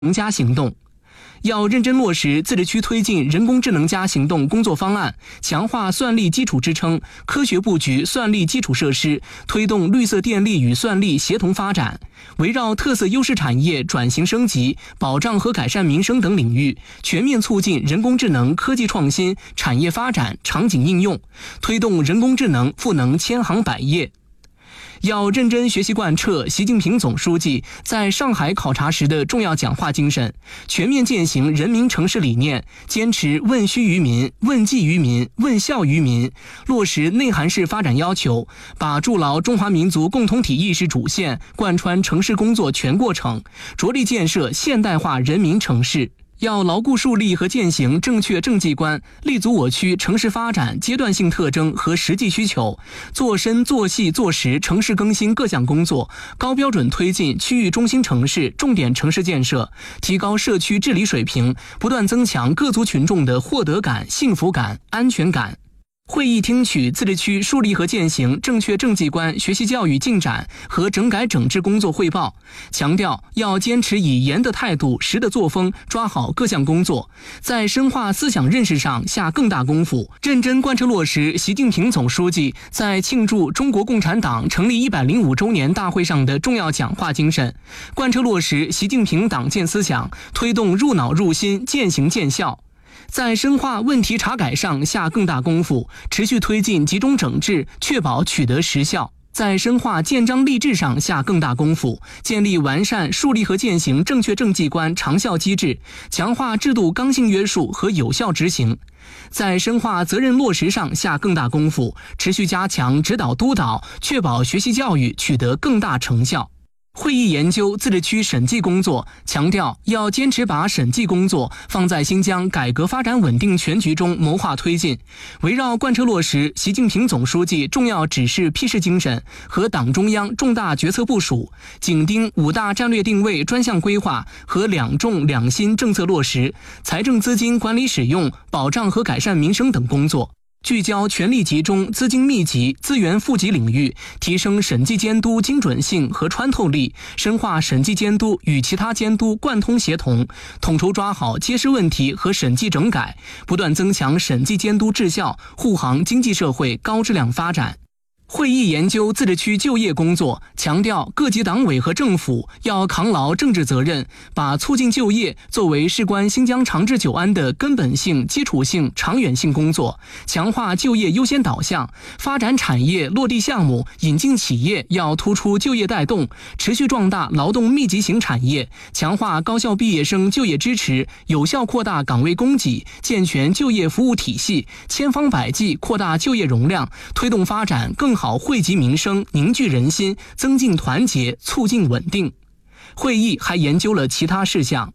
+行动。要认真落实自治区推进人工智能行动工作方案，强化算力基础支撑，科学布局算力基础设施，推动绿色电力与算力协同发展。围绕特色优势产业转型升级、保障和改善民生等领域，全面促进人工智能科技创新、产业发展、场景应用，推动人工智能赋能千行百业。要认真学习贯彻习近平总书记在上海考察时的重要讲话精神，全面践行人民城市理念，坚持问需于民、问计于民、问效于民，落实内涵式发展要求，把筑牢中华民族共同体意识主线贯穿城市工作全过程，着力建设现代化人民城市。要牢固树立和践行正确政绩观，立足我区城市发展阶段性特征和实际需求，做深做细做实城市更新各项工作，高标准推进区域中心城市重点城市建设，提高社区治理水平，不断增强各族群众的获得感、幸福感、安全感。会议听取自治区树立和践行正确政绩观学习教育进展和整改整治工作汇报，强调要坚持以严的态度、实的作风抓好各项工作，在深化思想认识上下更大功夫，认真贯彻落实习近平总书记在庆祝中国共产党成立105周年大会上的重要讲话精神，贯彻落实习近平党建思想，推动入脑入心、践行见效。在深化问题查改上下更大功夫，持续推进集中整治，确保取得实效。在深化建章立制上下更大功夫，建立完善树立和践行正确政绩观长效机制，强化制度刚性约束和有效执行。在深化责任落实上下更大功夫，持续加强指导督导，确保学习教育取得更大成效。会议研究自治区审计工作，强调要坚持把审计工作放在新疆改革发展稳定全局中谋划推进，围绕贯彻落实习近平总书记重要指示批示精神和党中央重大决策部署，紧盯5大战略定位专项规划和2重2新政策落实、财政资金管理使用、保障和改善民生等工作。聚焦全力集中资金密集、资源富集领域，提升审计监督精准性和穿透力，深化审计监督与其他监督贯通协同，统筹抓好揭示问题和审计整改，不断增强审计监督质效，护航经济社会高质量发展。会议研究自治区就业工作，强调各级党委和政府要扛牢政治责任，把促进就业作为事关新疆长治久安的根本性、基础性、长远性工作，强化就业优先导向，发展产业落地项目、引进企业要突出就业带动，持续壮大劳动密集型产业，强化高校毕业生就业支持，有效扩大岗位供给，健全就业服务体系，千方百计扩大就业容量，推动发展更好惠及民生、凝聚人心、增进团结、促进稳定。会议还研究了其他事项。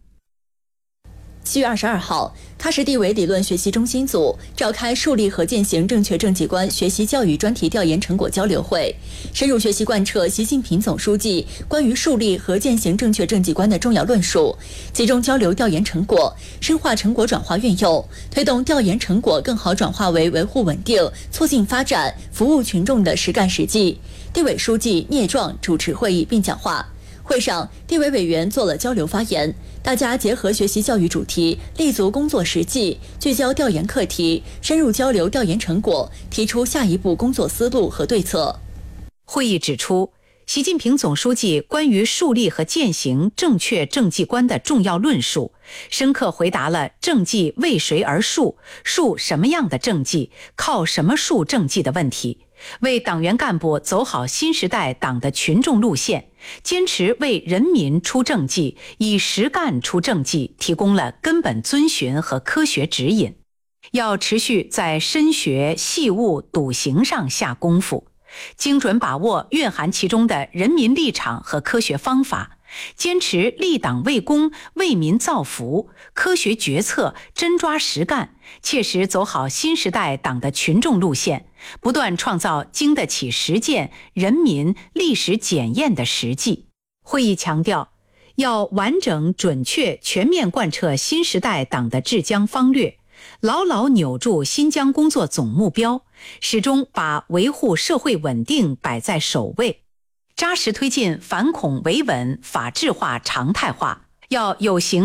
7月22号，喀什地委理论学习中心组召开树立和践行正确政绩观学习教育专题调研成果交流会，深入学习贯彻习近平总书记关于树立和践行正确政绩观的重要论述，集中交流调研成果，深化成果转化运用，推动调研成果更好转化为维护稳定、促进发展、服务群众的实干实际。地委书记聂壮主持会议并讲话。会上，地委委员做了交流发言，大家结合学习教育主题，立足工作实际，聚焦调研课题，深入交流调研成果，提出下一步工作思路和对策。 会议指出，习近平总书记关于树立和践行正确政绩观的重要论述，深刻回答了政绩为谁而树、树什么样的政绩、靠什么树政绩的问题，为党员干部走好新时代党的群众路线，坚持为人民出政绩，以实干出政绩提供了根本遵循和科学指引。要持续在深学细悟笃行上下功夫，精准把握蕴含其中的人民立场和科学方法，坚持立党为公、为民造福，科学决策，真抓实干，切实走好新时代党的群众路线，不断创造经得起实践、人民历史检验的实际。会议强调，要完整、准确、全面贯彻新时代党的治疆方略，牢牢扭住新疆工作总目标，始终把维护社会稳定摆在首位，扎实推进反恐维稳法治化常态化， 要有形